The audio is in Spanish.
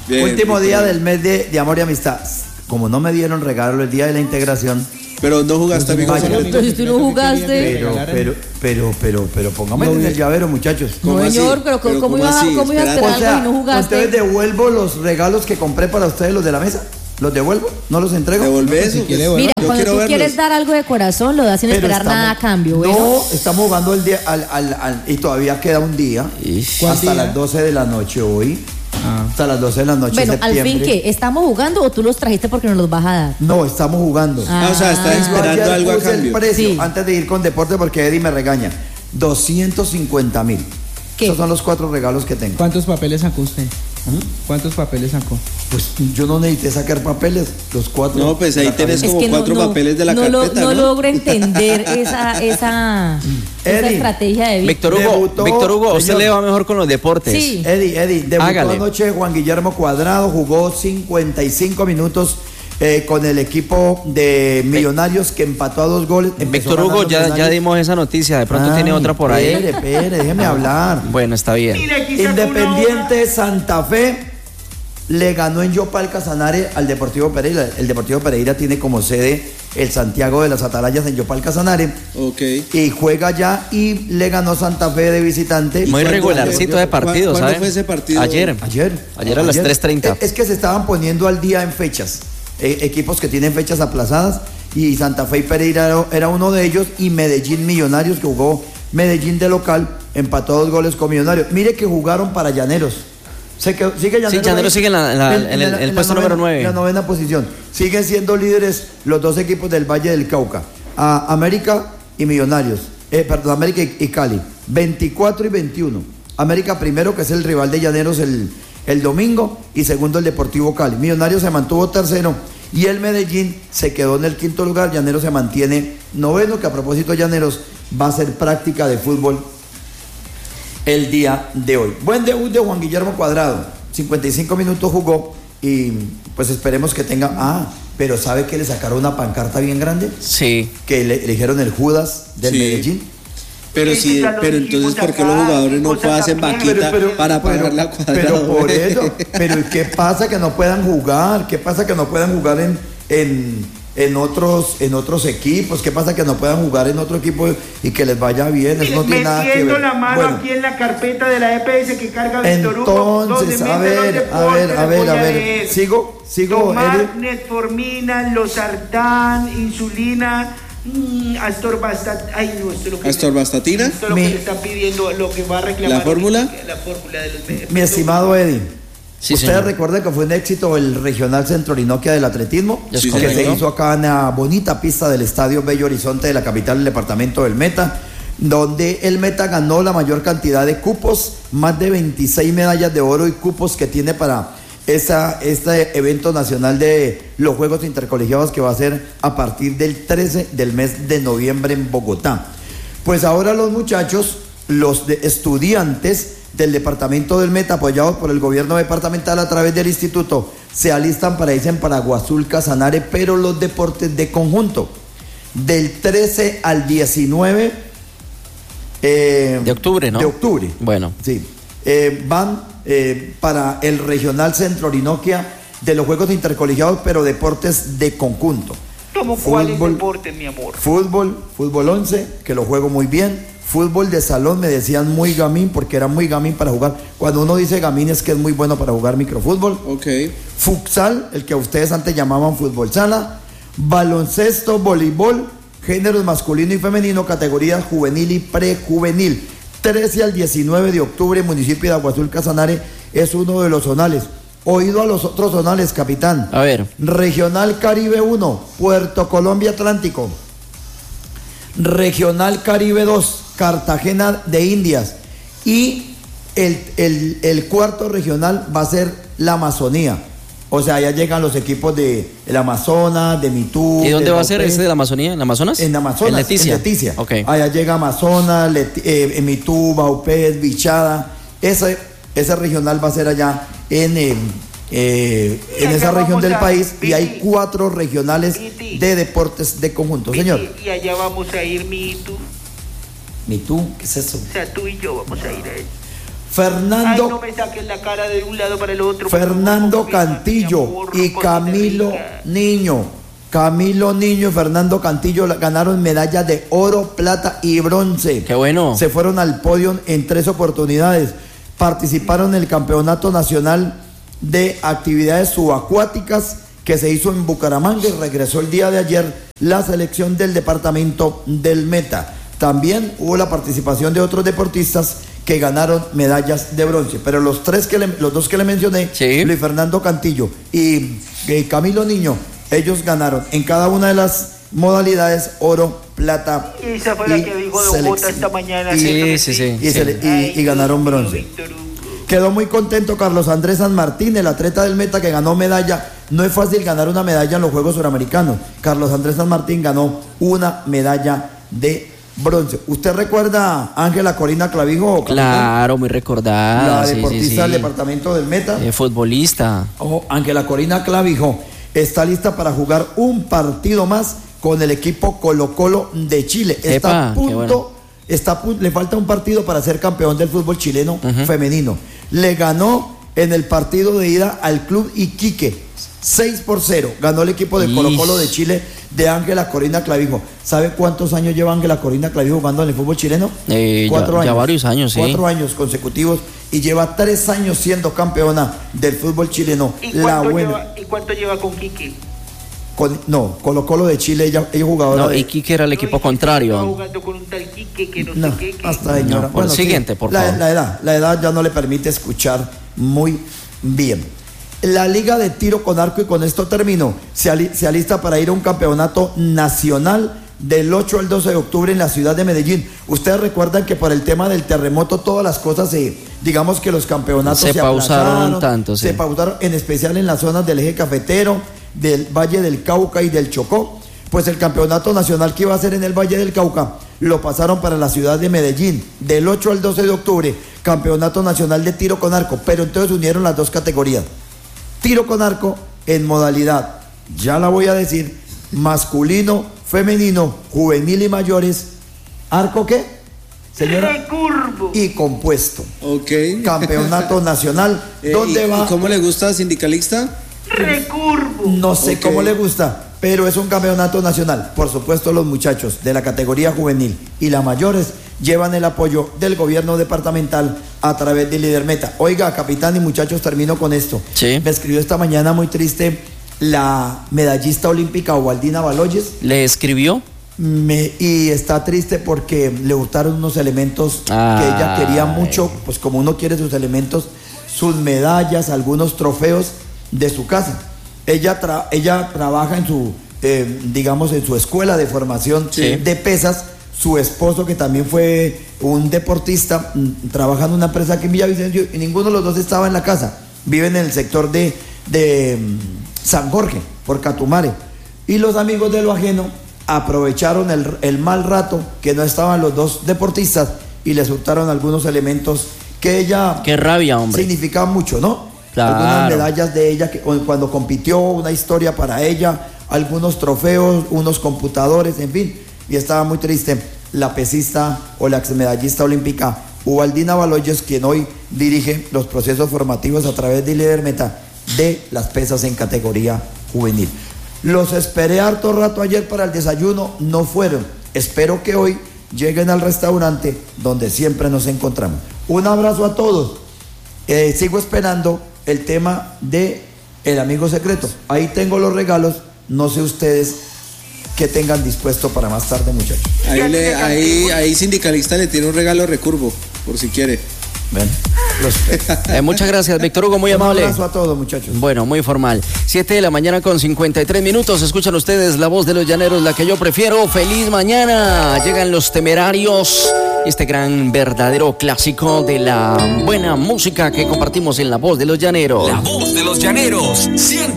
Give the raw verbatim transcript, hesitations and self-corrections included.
Bien, Último bien, día bien. del mes de, de amor y amistad. Como no me dieron regalo el día de la integración, Pero no jugaste, amigo Vaya. secreto. Entonces tú no jugaste. pero, pero, pero, pero, pero póngame en el llavero, muchachos. No, ¿Cómo así? señor, pero Pero ¿cómo ¿cómo ibas a así? cómo ibas a Espérate. esperar O algo y no sea, jugaste? ustedes devuelvo los regalos que compré para ustedes, los de la mesa. ¿Los devuelvo? ¿No los entrego? Devolve eso. si quiere, pues. bueno. Mira, Yo cuando quiero tú verlos. quieres dar algo de corazón, lo das sin Pero esperar estamos- nada a cambio, ¿bueno? No, estamos jugando el día al, al, al- y todavía queda un día. ¿Cuál Hasta día? las doce de la noche hoy. Ah. Hasta las doce de la noche. Bueno, al septiembre. fin, ¿qué? ¿Estamos jugando o tú los trajiste porque nos los vas a dar? No, estamos jugando. Ah, o sea, estás Ah. esperando Ayer algo a puse el cambio. precio Sí. antes de ir con deporte porque Eddie me regaña. doscientos cincuenta mil. ¿Qué? Esos son los cuatro regalos que tengo. ¿Cuántos papeles sacó usted? ¿Cuántos papeles sacó? Pues yo no necesité sacar papeles, los cuatro. No, pues ahí La tenés cabeza. como cuatro papeles de la no lo- carpeta, no, ¿no? logro entender esa, esa, esa Eddie, estrategia de Víctor Hugo, Debutó, Víctor Hugo, a usted señor. le va mejor con los deportes. Sí. Eddie, Eddie, debutó Hágale. anoche Juan Guillermo Cuadrado, jugó cincuenta y cinco minutos eh, con el equipo de Millonarios que empató a dos goles. Empezó Víctor Hugo, ganando ya, ya Millonarios. dimos esa noticia, de pronto Ay, tiene otra por ahí. Espere, espere, déjeme hablar. Bueno, está bien. Independiente Santa Fe le ganó en Yopal Casanare al Deportivo Pereira. El Deportivo Pereira tiene como sede el Santiago de las Atalayas en Yopal Casanare. Ok. Y juega ya y le ganó Santa Fe de visitante. Muy cuándo- regularcito de partido, ¿Cuándo ¿sabes? fue ese partido? Ayer. Ayer. Ayer a las tres treinta. Es, es que se estaban poniendo al día en fechas. Eh, equipos que tienen fechas aplazadas. Y Santa Fe y Pereira era, era uno de ellos. Y Medellín Millonarios, que jugó Medellín de local, empató dos goles con Millonarios. Mire que jugaron para Llaneros. Se quedó- sigue Llaneros. Sí, Llaneros ahí. sigue en la- en la- en el- el puesto número nueve. En la novena posición. Siguen siendo líderes los dos equipos del Valle del Cauca. A América y Millonarios. Eh, perdón, América y, y Cali. veinticuatro y veintiuno. América primero, que es el rival de Llaneros el, el domingo. Y segundo el Deportivo Cali. Millonarios se mantuvo tercero. Y el Medellín se quedó en el quinto lugar. Llaneros se mantiene noveno, que a propósito Llaneros va a hacer práctica de fútbol el día de hoy. Buen debut de Juan Guillermo Cuadrado. cincuenta y cinco minutos jugó y pues esperemos que tenga... Ah, pero ¿sabe que le sacaron una pancarta bien grande? Sí. Que le eligieron el Judas del Sí. Medellín. Pero sí, pero entonces, ¿por qué los jugadores no hacen vaquita para pagarle a Cuadrado? Pero por eso, pero ¿qué pasa que no puedan jugar? ¿Qué pasa que no puedan jugar en, en, en otros, en otros equipos? ¿Qué pasa que no puedan jugar en otro equipo y que les vaya bien? Eso no tiene nada que Metiendo ver. la mano Bueno, aquí en la carpeta de la E P S que carga Víctor Hugo. entonces, donde a mete los ver, a deportes, ver, a les ver, voy a ver. leer. Sigo, sigo, Tomar Eddie. metformina, losartán, insulina, mm, astorvastatina. Ay, no, esto es lo que ¿Astorvastatina? Esto es lo Mi- que le están pidiendo, lo que va a reclamar. ¿La fórmula? La fórmula de los Mi estimado Eddie, Sí, ¿ustedes señor. recuerdan que fue un éxito el regional Centro Orinoquia del atletismo? Es Sí, que se correcto. hizo acá en la bonita pista del Estadio Bello Horizonte de la capital del departamento del Meta, donde el Meta ganó la mayor cantidad de cupos, más de veintiséis medallas de oro y cupos que tiene para esa, este evento nacional de los Juegos Intercolegiados que va a ser a partir del trece del mes de noviembre en Bogotá. Pues ahora los muchachos, los de estudiantes del departamento del Meta, apoyados por el gobierno departamental a través del instituto, se alistan para irse para Guazul, Casanare, pero los deportes de conjunto, del trece al diecinueve eh, De octubre, ¿no? De octubre. Bueno. Sí. Eh, van eh, para el regional Centro Orinoquia de los Juegos Intercolegiados, pero deportes de conjunto. ¿Cómo cuáles Fútbol. deportes, mi amor? Fútbol, fútbol once, que lo juego muy bien. Fútbol de salón, me decían muy gamín, porque era muy gamín para jugar. Cuando uno dice gamín es que es muy bueno para jugar microfútbol. Ok. Futsal, el que ustedes antes llamaban fútbol sala. Baloncesto, voleibol, géneros masculino y femenino, categorías juvenil y prejuvenil. trece al diecinueve de octubre, municipio de Aguazul, Casanare, es uno de los zonales. Oído a los otros zonales, capitán. A ver. Regional Caribe uno, Puerto Colombia Atlántico. Regional Caribe dos, Cartagena de Indias. Y el, el, el cuarto regional va a ser la Amazonía. O sea, allá llegan los equipos de el Amazonas, de Mitú. ¿Y dónde de va a ser Baupés. ese de la Amazonía? ¿En Amazonas? En Amazonas, En Leticia. en Leticia. Ok. Allá llega Amazonas, Leti- eh, en Mitú, Baupés, Bichada. Ese, ese regional va a ser allá en, eh, eh, Y en allá esa región vamos del a- país. Y hay Viti. cuatro regionales Viti. de deportes de conjunto. Señor. Y, y allá vamos a ir mi y tú. Mitú, ¿qué es eso? O sea, tú y yo vamos a ir a él. Fernando, Ay, no me saquen la cara de un lado para el otro. Fernando Por favor, Cantillo mi amor, y por Camilo Costa Rica. Niño. Camilo Niño y Fernando Cantillo la- ganaron medallas de oro, plata y bronce. Qué bueno. Se fueron al podio en tres oportunidades. Participaron en el Campeonato Nacional de Actividades Subacuáticas que se hizo en Bucaramanga y regresó el día de ayer la selección del departamento del Meta. También hubo la participación de otros deportistas que ganaron medallas de bronce, pero los tres que le- los dos que le mencioné, Sí. Luis Fernando Cantillo y eh, Camilo Niño, ellos ganaron en cada una de las modalidades oro, plata Esa fue la y que dijo Don selección. Bota esta mañana. Y- ¿cierto que sí, sí. y, se le- y- y ganaron bronce. Víctor Hugo. Quedó muy contento Carlos Andrés San Martín, el atleta del Meta que ganó medalla. No es fácil ganar una medalla en los Juegos Suramericanos. Carlos Andrés San Martín ganó una medalla de bronce. ¿Usted recuerda a Ángela Corina Clavijo? capitán? Claro, muy La recordada. sí, sí, deportista sí. del departamento del Meta. Eh, futbolista. Ojo, Ángela Corina Clavijo está lista para jugar un partido más con el equipo Colo Colo de Chile. Está Epa, a qué punto, bueno. está a pu- le falta un partido para ser campeón del fútbol chileno Ujú. femenino. Le ganó en el partido de ida al club Iquique, seis por cero. Ganó el equipo de Colo Colo de Chile de Ángela Corina Clavijo. ¿Sabe cuántos años lleva Ángela Corina Clavijo jugando en el fútbol chileno? Eh, ya- Cuatro ya años. varios años, sí. Cuatro años consecutivos y lleva tres años siendo campeona del fútbol chileno. ¿Y La cuánto, buena. lleva, ¿Y cuánto lleva con Quique? Con- no, Colo Colo de Chile, ella, ella jugadora No, de... y Quique era el equipo No, y Quique estaba contrario. jugando con un tal Quique que no, No, sé qué. que- hasta ahí, señora. No, por el siguiente, por la, favor. la edad, la edad ya no le permite escuchar muy bien. La Liga de Tiro con Arco, y con esto termino, se, ali- se alista para ir a un campeonato nacional del ocho al doce de octubre en la ciudad de Medellín. Ustedes recuerdan que por el tema del terremoto todas las cosas se, digamos que los campeonatos Se se, pausaron aplazaron, un tanto, sí. se pausaron, en especial en las zonas del eje cafetero, del Valle del Cauca y del Chocó. Pues el campeonato nacional que iba a ser en el Valle del Cauca lo pasaron para la ciudad de Medellín, del ocho al doce de octubre, campeonato nacional de tiro con arco, pero entonces unieron las dos categorías. Tiro con arco en modalidad, ya la voy a decir, masculino, femenino, juvenil y mayores. ¿Arco qué? Señora. Recurvo. Y compuesto. Ok. Campeonato nacional. Eh, ¿Dónde ¿y, va? ¿Y cómo le gusta sindicalista? Recurvo. No sé Ok. cómo le gusta, pero es un campeonato nacional. Por supuesto, los muchachos de la categoría juvenil y las mayores llevan el apoyo del gobierno departamental a través de Líder Meta. Oiga, capitán y muchachos, termino con esto. Sí. Me escribió esta mañana muy triste la medallista olímpica Ubaldina Baloyes. ¿Le escribió? Me- y está triste porque le gustaron unos elementos que ella Ay. quería mucho, pues como uno quiere sus elementos, sus medallas, algunos trofeos de su casa. Ella, tra- ella trabaja en su, eh, digamos, en su escuela de formación Sí. de pesas. Su esposo, que también fue un deportista, mm, trabaja en una empresa aquí en Villavicencio y ninguno de los dos estaba en la casa. Viven en el sector de, de mm, San Jorge, por Catumare. Y los amigos de lo ajeno aprovecharon el, el mal rato que no estaban los dos deportistas y les hurtaron algunos elementos que ella Qué rabia, hombre. significaba mucho, ¿no? Claro. Algunas medallas de ella que, cuando compitió, una historia para ella, algunos trofeos, unos computadores, en fin. Y estaba muy triste la pesista o la exmedallista olímpica Ubaldina Baloyes, quien hoy dirige los procesos formativos a través de Líder Meta de las pesas en categoría juvenil. Los esperé harto rato ayer para el desayuno, no fueron. Espero que hoy lleguen al restaurante donde siempre nos encontramos. Un abrazo a todos. Eh, sigo esperando el tema de el amigo secreto. Ahí tengo los regalos. No sé ustedes qué tengan dispuesto para más tarde, muchachos. Ahí, le, ahí, ahí sindicalista le tiene un regalo recurvo, por si quiere. Ven, los espero. Eh, muchas gracias, Víctor Hugo, muy Un amable. abrazo a todos, muchachos. Bueno, muy formal. siete de la mañana con cincuenta y tres minutos. Escuchan ustedes la voz de los llaneros, la que yo prefiero. ¡Feliz mañana! Llegan los Temerarios. Este gran verdadero clásico de la buena música que compartimos en la voz de los llaneros. La voz de los llaneros. ciento